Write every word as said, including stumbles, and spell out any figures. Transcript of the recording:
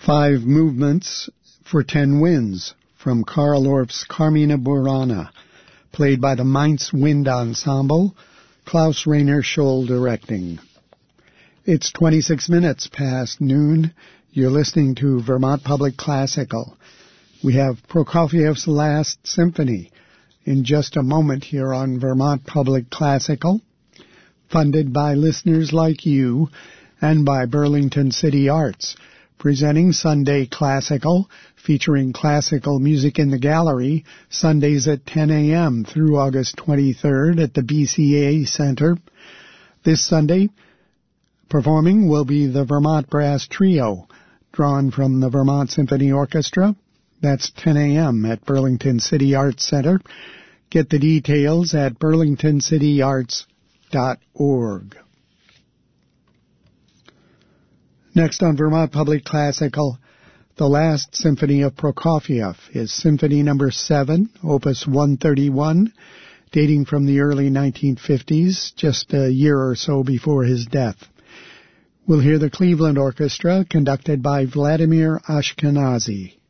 Five movements for ten winds from Karl Orff's Carmina Burana, played by the Mainz Wind Ensemble, Klaus Rainer Scholl directing. It's twenty-six minutes past noon. You're listening to Vermont Public Classical. We have Prokofiev's Last Symphony in just a moment here on Vermont Public Classical, funded by listeners like you and by Burlington City Arts, presenting Sunday Classical, featuring classical music in the gallery, Sundays at ten a.m. through August twenty-third at the B C A Center. This Sunday, performing will be the Vermont Brass Trio, drawn from the Vermont Symphony Orchestra. That's ten a.m. at Burlington City Arts Center. Get the details at burlington city arts dot org. Next on Vermont Public Classical, the Last Symphony of Prokofiev is Symphony Number seven, Opus one thirty-one, dating from the early nineteen fifties, just a year or so before his death. We'll hear the Cleveland Orchestra, conducted by Vladimir Ashkenazy.